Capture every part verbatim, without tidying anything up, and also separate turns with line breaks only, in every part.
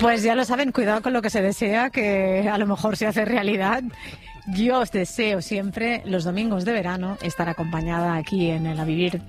Pues ya lo saben, cuidado con lo que se desea, que a lo mejor se hace realidad. Yo os deseo siempre, los domingos de verano, estar acompañada aquí en el A Vivir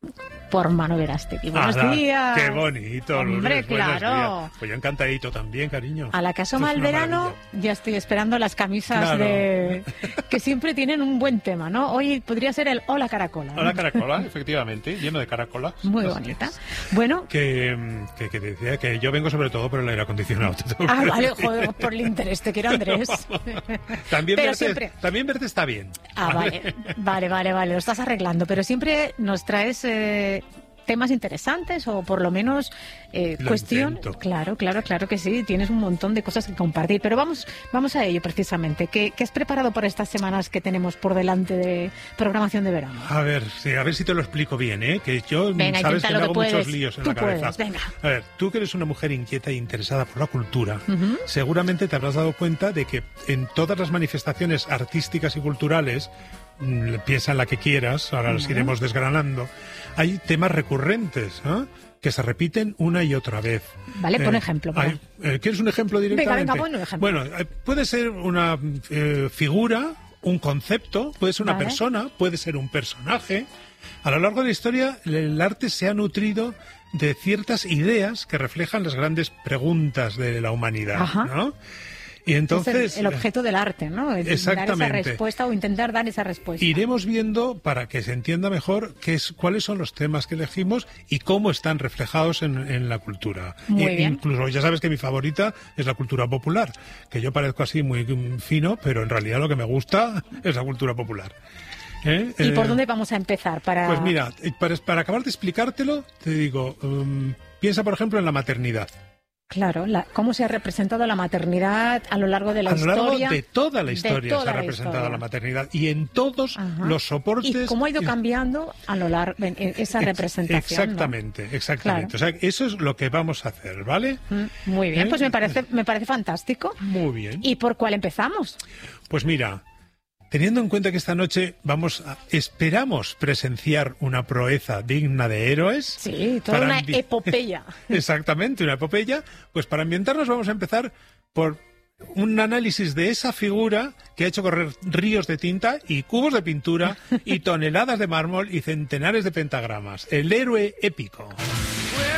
por Manu Verástegui. Buenos
ah,
días.
Qué bonito,
Hombre,
Lourdes, buenos
claro.
días. Pues yo encantadito también, cariño.
A la que asoma el verano, maravilla. Ya estoy esperando las camisas claro. de que siempre tienen un buen tema, ¿no? Hoy podría ser el Hola Caracola, ¿no?
Hola Caracola, efectivamente, lleno de caracolas.
Muy bonita. Bueno.
Que, que, que decía que yo vengo sobre todo por el aire acondicionado.
Ah, vale, joder, por el interés, te quiero, Andrés.
también,
pero
verte,
siempre...
también verte está bien.
Ah, vale, vale, vale, vale, lo estás arreglando, pero siempre nos traes... Eh, temas interesantes o por lo menos eh, cuestión claro claro claro que sí, tienes un montón de cosas que compartir, pero vamos vamos a ello precisamente. ¿Qué, qué has preparado para estas semanas que tenemos por delante de programación de verano?
A ver, sí, a ver si te lo explico bien, ¿eh? Que yo
venga,
sabes que me hago
puedes.
muchos líos en
tú
la cabeza.
Puedes, venga.
A ver, tú que eres una mujer inquieta e interesada por la cultura,
uh-huh.
seguramente te habrás dado cuenta de que en todas las manifestaciones artísticas y culturales, piensa en la que quieras, ahora las uh-huh. iremos desgranando, hay temas recurrentes, ¿eh? Que se repiten una y otra vez.
Vale, pon eh, ejemplo.
Hay, eh, ¿Quieres un ejemplo directamente?
Venga, venga, pon un ejemplo.
Bueno, eh, puede ser una eh, figura, un concepto, puede ser una
vale.
persona, puede ser un personaje. A lo largo de la historia, el arte se ha nutrido de ciertas ideas que reflejan las grandes preguntas de la humanidad,
Ajá.
¿no? Y entonces
es el, el objeto del arte, ¿no? Es
exactamente.
Dar esa respuesta o intentar dar esa respuesta.
Iremos viendo, para que se entienda mejor, qué es, cuáles son los temas que elegimos y cómo están reflejados en, en la cultura.
Muy
y,
bien.
Incluso, ya sabes que mi favorita es la cultura popular, que yo parezco así muy fino, pero en realidad lo que me gusta es la cultura popular. ¿Eh?
¿Y
eh,
por dónde vamos a empezar? Para...
Pues mira, para, para acabar de explicártelo, te digo, um, piensa por ejemplo en la maternidad.
Claro, la, cómo se ha representado la maternidad a lo largo de la historia.
A lo largo de toda la historia
toda
se ha
la
representado
historia.
la maternidad y en todos
Ajá.
los soportes.
Y cómo ha ido cambiando a lo largo en esa representación.
Exactamente,
¿no?
exactamente.
Claro.
O sea, eso es lo que vamos a hacer, ¿vale?
Muy bien,
¿Eh?
pues me parece, me parece fantástico.
Muy bien.
¿Y por cuál empezamos?
Pues mira, teniendo en cuenta que esta noche vamos a, esperamos presenciar una proeza digna de héroes.
Sí, toda una ambi- epopeya.
Exactamente, una epopeya. Pues para ambientarnos vamos a empezar por un análisis de esa figura que ha hecho correr ríos de tinta y cubos de pintura y toneladas de mármol y centenares de pentagramas. El héroe épico.